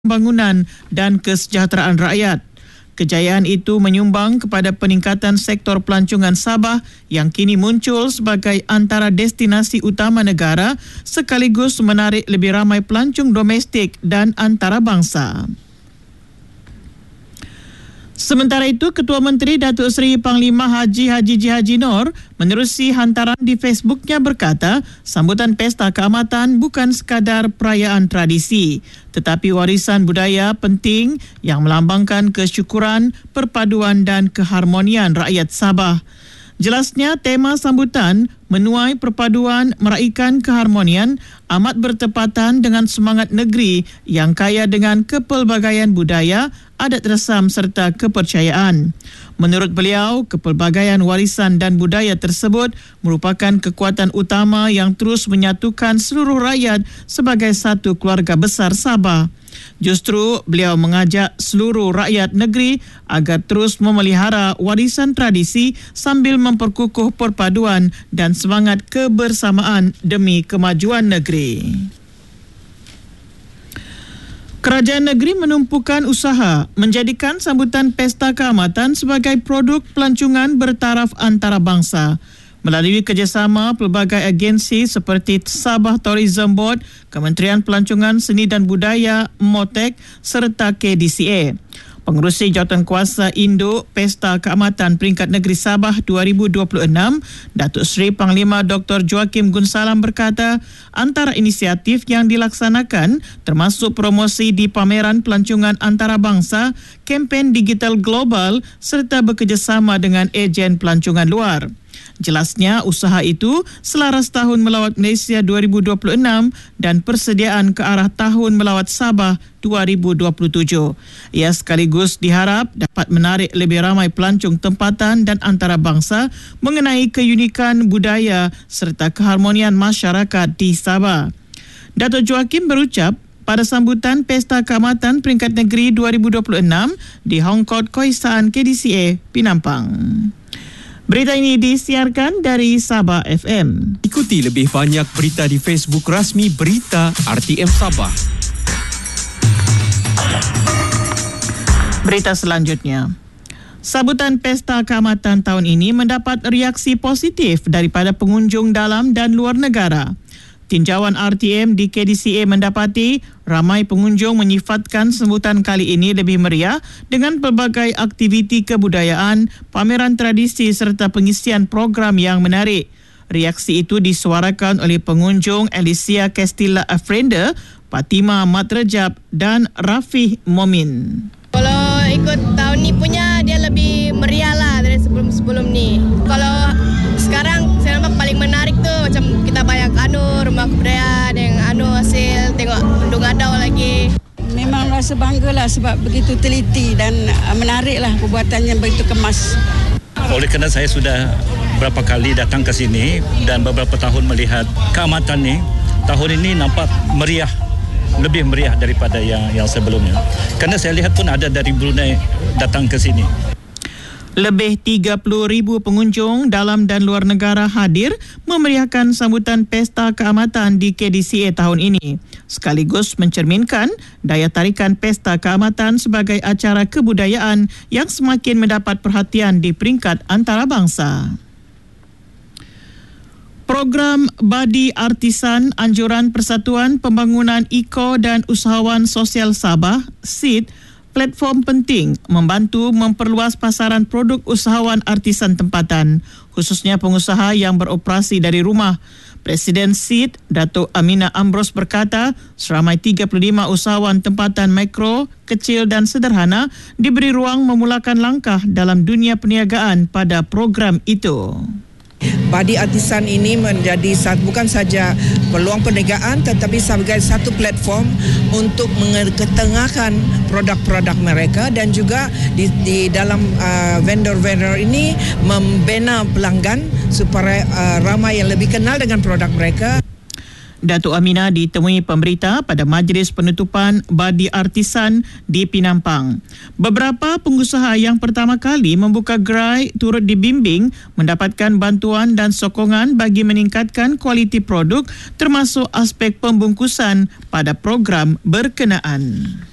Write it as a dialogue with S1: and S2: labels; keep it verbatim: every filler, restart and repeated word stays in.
S1: pembangunan dan kesejahteraan rakyat. Kejayaan itu menyumbang kepada peningkatan sektor pelancongan Sabah yang kini muncul sebagai antara destinasi utama negara sekaligus menarik lebih ramai pelancong domestik dan antarabangsa. Sementara itu, Ketua Menteri Datuk Seri Panglima Haji Haji J. Haji Noor menerusi hantaran di Facebooknya berkata, sambutan Pesta Keamatan bukan sekadar perayaan tradisi, tetapi warisan budaya penting yang melambangkan kesyukuran, perpaduan dan keharmonian rakyat Sabah. Jelasnya, tema sambutan menuai perpaduan meraikan keharmonian amat bertepatan dengan semangat negeri yang kaya dengan kepelbagaian budaya, adat resam serta kepercayaan. Menurut beliau, kepelbagaian warisan dan budaya tersebut merupakan kekuatan utama yang terus menyatukan seluruh rakyat sebagai satu keluarga besar Sabah. Justru beliau mengajak seluruh rakyat negeri agar terus memelihara warisan tradisi sambil memperkukuh perpaduan dan semangat kebersamaan demi kemajuan negeri. Kerajaan negeri menumpukan usaha menjadikan sambutan Pesta Keamatan sebagai produk pelancongan bertaraf antarabangsa. Melalui kerjasama pelbagai agensi seperti Sabah Tourism Board, Kementerian Pelancongan Seni dan Budaya, MOTEK serta K D C A. Pengerusi Jawatankuasa Induk Pesta Keamatan Peringkat Negeri Sabah dua ribu dua puluh enam, Datuk Seri Panglima Doktor Joakim Gunsalam berkata, antara inisiatif yang dilaksanakan termasuk promosi di pameran pelancongan antarabangsa, kempen digital global serta bekerjasama dengan ejen pelancongan luar. Jelasnya, usaha itu selaras Tahun Melawat Malaysia dua ribu dua puluh enam dan persediaan ke arah Tahun Melawat Sabah dua ribu dua puluh tujuh. Ia sekaligus diharap dapat menarik lebih ramai pelancong tempatan dan antarabangsa mengenai keunikan budaya serta keharmonian masyarakat di Sabah. Datuk Joakim berucap, pada sambutan Pesta Keamatan Peringkat Negeri dua ribu dua puluh enam di Hong Kong Koisaan K D C A, Penampang. Berita ini disiarkan dari Sabah F M.
S2: Ikuti lebih banyak berita di Facebook rasmi Berita R T M Sabah.
S1: Berita selanjutnya. Sambutan Pesta Keamatan tahun ini mendapat reaksi positif daripada pengunjung dalam dan luar negara. Tinjauan R T M di K D C A mendapati ramai pengunjung menyifatkan sambutan kali ini lebih meriah dengan pelbagai aktiviti kebudayaan, pameran tradisi serta pengisian program yang menarik. Reaksi itu disuarakan oleh pengunjung Alicia Castilla Afrenda, Fatima Mat Rejab dan Rafih Momin.
S3: Kalau ikut tahun ni punya, dia lebih meriah lah dari sebelum-sebelum ni. Kalau sekarang saya nampak paling menarik tu macam kita banyak anu rumah kebudayaan yang anu hasil tengok Mendung Adau lagi.
S4: Memang rasa bangga lah sebab begitu teliti dan menarik lah perbuatannya begitu kemas.
S5: Oleh kerana saya sudah berapa kali datang ke sini dan beberapa tahun melihat keamatan ni, tahun ini nampak meriah, lebih meriah daripada yang yang sebelumnya. Kerana saya lihat pun ada dari Brunei datang ke sini.
S1: Lebih tiga puluh ribu pengunjung dalam dan luar negara hadir memeriahkan sambutan Pesta Keamatan di K D C A tahun ini, sekaligus mencerminkan daya tarikan Pesta Keamatan sebagai acara kebudayaan yang semakin mendapat perhatian di peringkat antarabangsa. Program Badi Artisan Anjuran Persatuan Pembangunan Eco dan Usahawan Sosial Sabah, S I D, platform penting membantu memperluas pasaran produk usahawan artisan tempatan, khususnya pengusaha yang beroperasi dari rumah. Presiden S I D, Datuk Aminah Ambrose berkata, seramai tiga puluh lima usahawan tempatan mikro, kecil dan sederhana diberi ruang memulakan langkah dalam dunia perniagaan pada program itu.
S6: Badi Artisan ini menjadi bukan saja peluang perniagaan tetapi sebagai satu platform untuk mengetengahkan produk-produk mereka dan juga di, di dalam uh, vendor-vendor ini membina pelanggan supaya uh, ramai yang lebih kenal dengan produk mereka.
S1: Datuk Aminah ditemui pemberita pada majlis penutupan Badi Artisan di Penampang. Beberapa pengusaha yang pertama kali membuka gerai turut dibimbing mendapatkan bantuan dan sokongan bagi meningkatkan kualiti produk termasuk aspek pembungkusan pada program berkenaan.